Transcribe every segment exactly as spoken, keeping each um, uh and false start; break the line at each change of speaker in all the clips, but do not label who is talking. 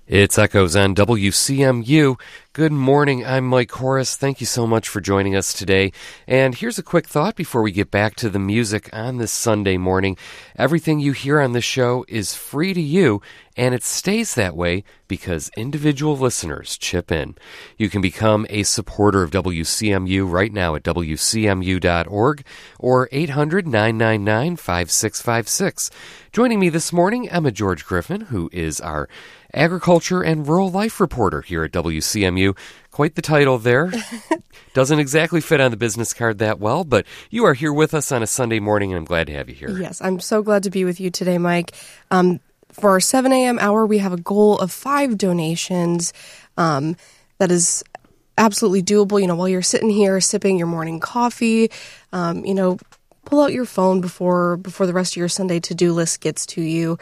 It's Echoes on W C M U. Good morning, I'm Mike Horace. Thank you so much for joining us today. And here's a quick thought before we get back to the music on this Sunday morning. Everything you hear on this show is free to you, and it stays that way because individual listeners chip in. You can become a supporter of W C M U right now at W C M U dot org or eight hundred, nine nine nine, five six five six. Joining me this morning, Emma George Griffin, who is our agriculture and rural life reporter here at W C M U. Quite the title there. Doesn't exactly fit on the business card that well, but you are here with us on a Sunday morning, and I'm glad to have you here.
Yes, I'm so glad to be with you today, Mike. Um, for our seven a.m. hour, we have a goal of five donations. Um, that is absolutely doable. You know, while you're sitting here sipping your morning coffee, um, you know, pull out your phone before before the rest of your Sunday to-do list gets to you.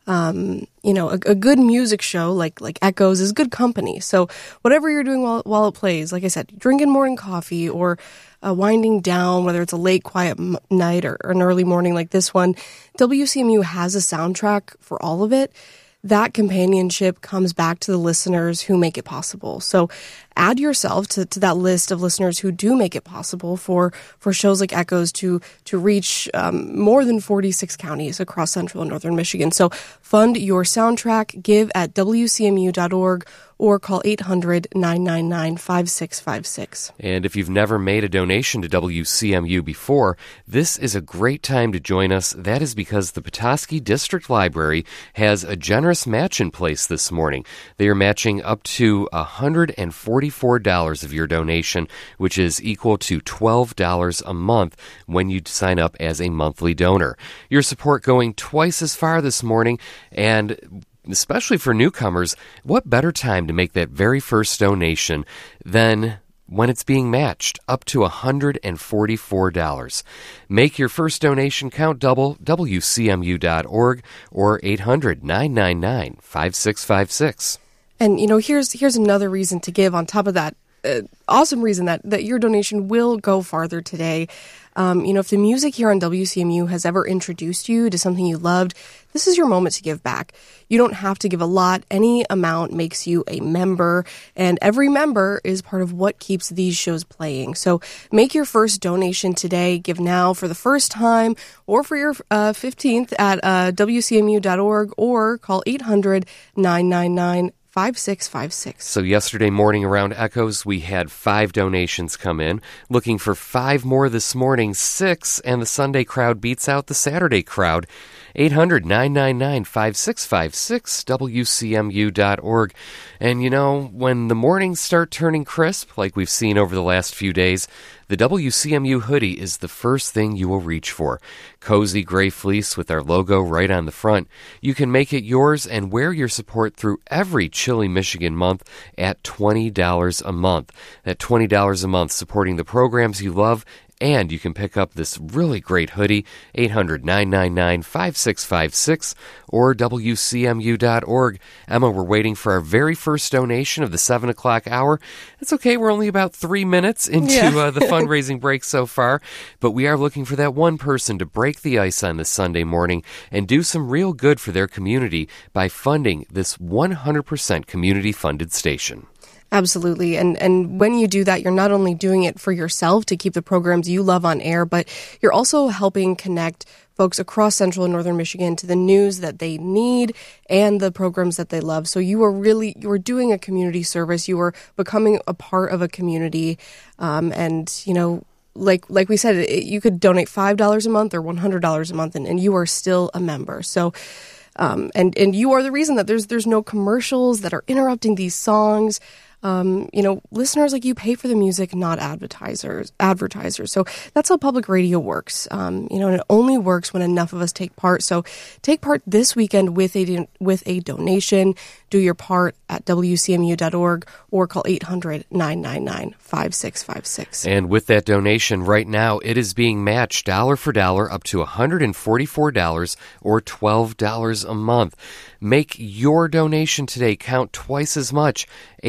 Um, you know, a, a good music show like like Echoes is good company. So whatever you're doing while while it plays, like I said, drinking morning coffee or uh, winding down, whether it's a late, quiet m- night or, or an early morning like this one, W C M U has a soundtrack for all of it. That companionship comes back to the listeners who make it possible. So add yourself to, to that list of listeners who do make it possible for, for shows like Echoes to to reach um, more than forty-six counties across central and northern Michigan. So fund your soundtrack, give at W C M U dot org or call eight hundred, nine nine nine, five six five six.
And if you've never made a donation to W C M U before, this is a great time to join us. That is because the Petoskey District Library has a generous match in place this morning. They are matching up to one hundred forty-four dollars of your donation, which is equal to twelve dollars a month when you sign up as a monthly donor. Your support going twice as far this morning, and especially for newcomers, what better time to make that very first donation than when it's being matched up to one hundred forty-four dollars. Make your first donation count double, W C M U dot org or eight hundred, nine nine nine, five six five six.
And, you know, here's here's another reason to give on top of that uh, awesome reason that, that your donation will go farther today. Um, you know, if the music here on W C M U has ever introduced you to something you loved, this is your moment to give back. You don't have to give a lot. Any amount makes you a member, and every member is part of what keeps these shows playing. So make your first donation today. Give now for the first time or for your uh, fifteenth at uh, W C M U dot org or call eight hundred, nine nine nine, five six five six.
So yesterday morning around Echoes, we had five donations come in. Looking for five more this morning, six, and the Sunday crowd beats out the Saturday crowd. eight hundred, nine nine nine, five six five six, W C M U dot org. And you know, when the mornings start turning crisp, like we've seen over the last few days, the W C M U hoodie is the first thing you will reach for. Cozy gray fleece with our logo right on the front. You can make it yours and wear your support through every chilly Michigan month at twenty dollars a month. At twenty dollars a month, supporting the programs you love. And you can pick up this really great hoodie, eight hundred, nine nine nine, five six five six or W C M U dot org. Emma, we're waiting for our very first donation of the seven o'clock hour. It's okay, we're only about three minutes into yeah. uh, the fundraising break so far, but we are looking for that one person to break the ice on this Sunday morning and do some real good for their community by funding this one hundred percent community-funded station.
Absolutely. And and when you do that, you're not only doing it for yourself to keep the programs you love on air, but you're also helping connect folks across central and northern Michigan to the news that they need and the programs that they love. So you are really, you are doing a community service. You are becoming a part of a community. Um, and, you know, like like we said, it, you could donate five dollars a month or one hundred dollars a month, and, and you are still a member. So um, and, and you are the reason that there's there's no commercials that are interrupting these songs. Um, you know, listeners like you pay for the music, not advertisers. Advertisers. So that's how public radio works. Um, you know, and it only works when enough of us take part. So take part this weekend with a with a donation. Do your part at W C M U dot org or call eight hundred, nine nine nine, five six five six.
And with that donation right now, it is being matched dollar for dollar up to one hundred forty-four dollars or twelve dollars a month. Make your donation today count twice as much. eight hundred,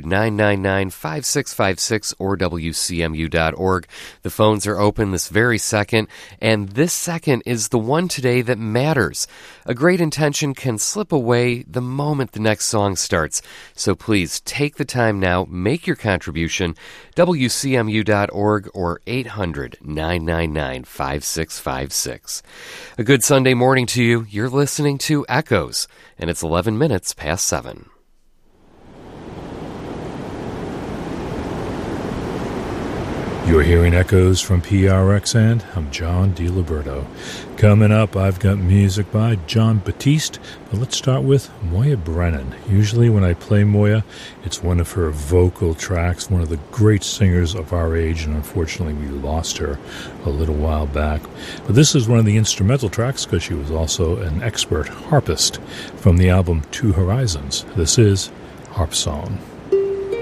hundred, nine nine nine, five six five six or W C M U dot org. The phones are open this very second, and this second is the one today that matters. A great intention can slip away the moment the next song starts, so please take the time now, make your contribution, W C M U dot org or eight hundred, nine nine nine, five six five six. A good Sunday morning to you. You're listening to Echoes, and it's eleven minutes past seven.
You're hearing Echoes from P R X, and I'm John DiLiberto. Coming up, I've got music by Jon Batiste, but let's start with Moya Brennan. Usually when I play Moya, it's one of her vocal tracks, one of the great singers of our age, and unfortunately we lost her a little while back. But this is one of the instrumental tracks because she was also an expert harpist from the album Two Horizons. This is Harp Song.